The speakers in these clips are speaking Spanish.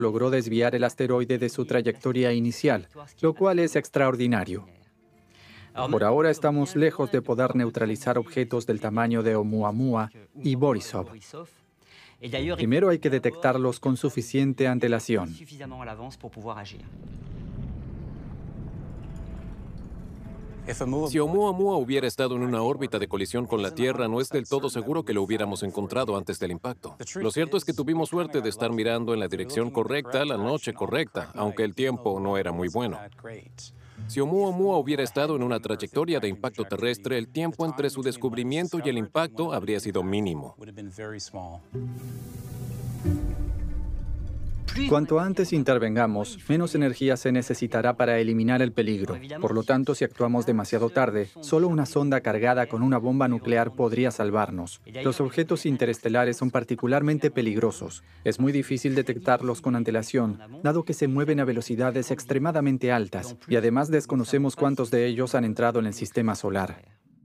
logró desviar el asteroide de su trayectoria inicial, lo cual es extraordinario. Por ahora estamos lejos de poder neutralizar objetos del tamaño de Oumuamua y Borisov. Primero hay que detectarlos con suficiente antelación. Si Oumuamua hubiera estado en una órbita de colisión con la Tierra, no es del todo seguro que lo hubiéramos encontrado antes del impacto. Lo cierto es que tuvimos suerte de estar mirando en la dirección correcta, la noche correcta, aunque el tiempo no era muy bueno. Si Oumuamua hubiera estado en una trayectoria de impacto terrestre, el tiempo entre su descubrimiento y el impacto habría sido mínimo. Cuanto antes intervengamos, menos energía se necesitará para eliminar el peligro. Por lo tanto, si actuamos demasiado tarde, solo una sonda cargada con una bomba nuclear podría salvarnos. Los objetos interestelares son particularmente peligrosos. Es muy difícil detectarlos con antelación, dado que se mueven a velocidades extremadamente altas, y además desconocemos cuántos de ellos han entrado en el sistema solar.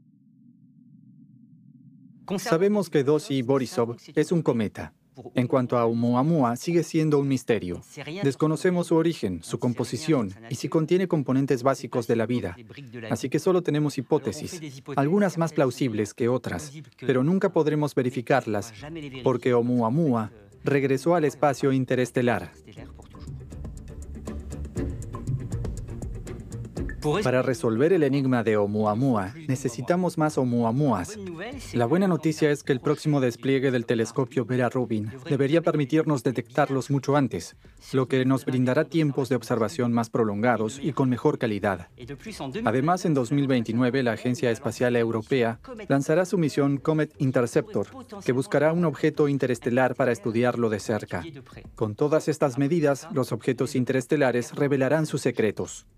Sabemos que 2I Borisov es un cometa. En cuanto a Oumuamua, sigue siendo un misterio. Desconocemos su origen, su composición y si contiene componentes básicos de la vida. Así que solo tenemos hipótesis, algunas más plausibles que otras, pero nunca podremos verificarlas porque Oumuamua regresó al espacio interestelar. Para resolver el enigma de Oumuamua, necesitamos más Oumuamuas. La buena noticia es que el próximo despliegue del telescopio Vera Rubin debería permitirnos detectarlos mucho antes, lo que nos brindará tiempos de observación más prolongados y con mejor calidad. Además, en 2029, la Agencia Espacial Europea lanzará su misión Comet Interceptor, que buscará un objeto interestelar para estudiarlo de cerca. Con todas estas medidas, los objetos interestelares revelarán sus secretos.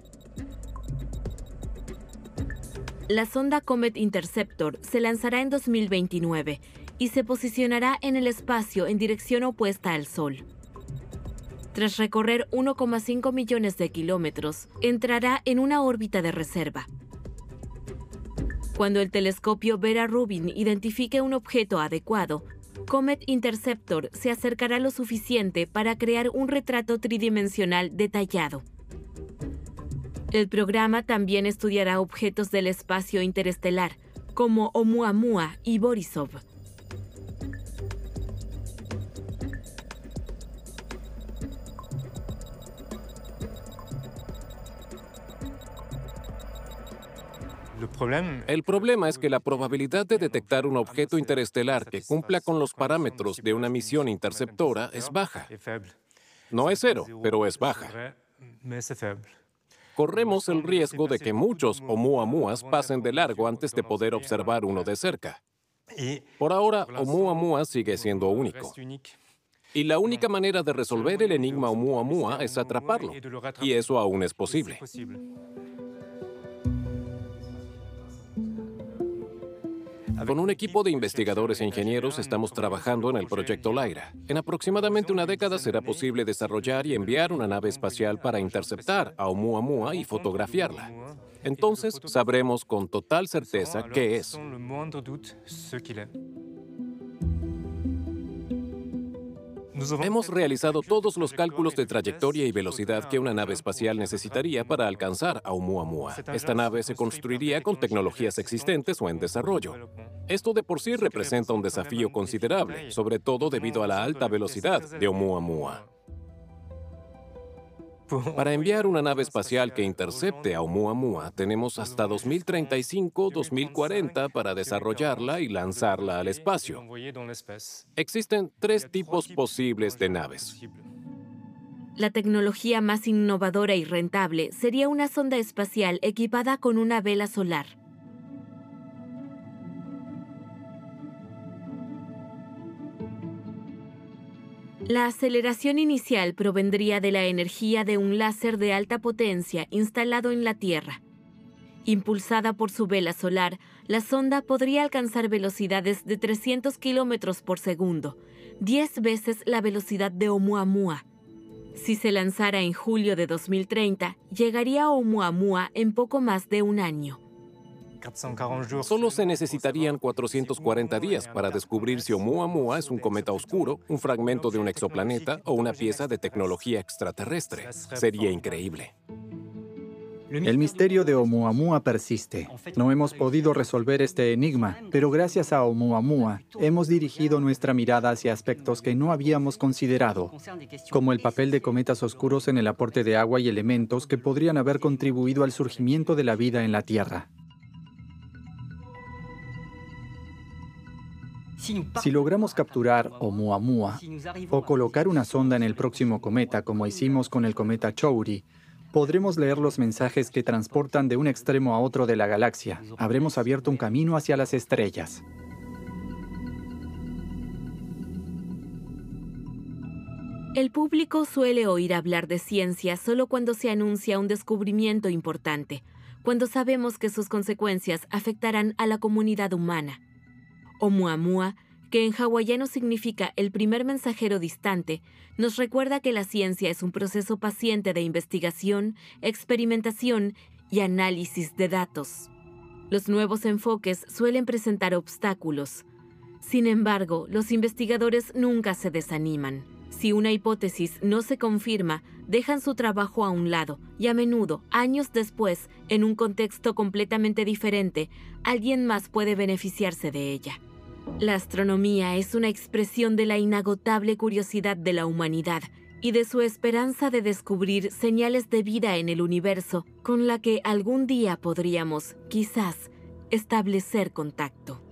La sonda Comet Interceptor se lanzará en 2029 y se posicionará en el espacio en dirección opuesta al Sol. Tras recorrer 1,5 millones de kilómetros, entrará en una órbita de reserva. Cuando el telescopio Vera Rubin identifique un objeto adecuado, Comet Interceptor se acercará lo suficiente para crear un retrato tridimensional detallado. El programa también estudiará objetos del espacio interestelar, como Oumuamua y Borisov. El problema es que la probabilidad de detectar un objeto interestelar que cumpla con los parámetros de una misión interceptora es baja. No es cero, pero es baja. Corremos el riesgo de que muchos Oumuamuas pasen de largo antes de poder observar uno de cerca. Por ahora, Oumuamua sigue siendo único. Y la única manera de resolver el enigma Oumuamua es atraparlo. Y eso aún es posible. Con un equipo de investigadores e ingenieros estamos trabajando en el proyecto Lyra. En aproximadamente una década será posible desarrollar y enviar una nave espacial para interceptar a Oumuamua y fotografiarla. Entonces sabremos con total certeza qué es. Hemos realizado todos los cálculos de trayectoria y velocidad que una nave espacial necesitaría para alcanzar a Oumuamua. Esta nave se construiría con tecnologías existentes o en desarrollo. Esto de por sí representa un desafío considerable, sobre todo debido a la alta velocidad de Oumuamua. Para enviar una nave espacial que intercepte a Oumuamua, tenemos hasta 2035-2040 para desarrollarla y lanzarla al espacio. Existen 3 tipos posibles de naves. La tecnología más innovadora y rentable sería una sonda espacial equipada con una vela solar. La aceleración inicial provendría de la energía de un láser de alta potencia instalado en la Tierra. Impulsada por su vela solar, la sonda podría alcanzar velocidades de 300 kilómetros por segundo, 10 veces la velocidad de Oumuamua. Si se lanzara en julio de 2030, llegaría a Oumuamua en poco más de un año. Solo se necesitarían 440 días para descubrir si Oumuamua es un cometa oscuro, un fragmento de un exoplaneta o una pieza de tecnología extraterrestre. Sería increíble. El misterio de Oumuamua persiste. No hemos podido resolver este enigma, pero gracias a Oumuamua hemos dirigido nuestra mirada hacia aspectos que no habíamos considerado, como el papel de cometas oscuros en el aporte de agua y elementos que podrían haber contribuido al surgimiento de la vida en la Tierra. Si logramos capturar Oumuamua o colocar una sonda en el próximo cometa, como hicimos con el cometa Chury, podremos leer los mensajes que transportan de un extremo a otro de la galaxia. Habremos abierto un camino hacia las estrellas. El público suele oír hablar de ciencia solo cuando se anuncia un descubrimiento importante, cuando sabemos que sus consecuencias afectarán a la comunidad humana. Oumuamua, que en hawaiano significa el primer mensajero distante, nos recuerda que la ciencia es un proceso paciente de investigación, experimentación y análisis de datos. Los nuevos enfoques suelen presentar obstáculos. Sin embargo, los investigadores nunca se desaniman. Si una hipótesis no se confirma, dejan su trabajo a un lado y a menudo, años después, en un contexto completamente diferente, alguien más puede beneficiarse de ella. La astronomía es una expresión de la inagotable curiosidad de la humanidad y de su esperanza de descubrir señales de vida en el universo con la que algún día podríamos, quizás, establecer contacto.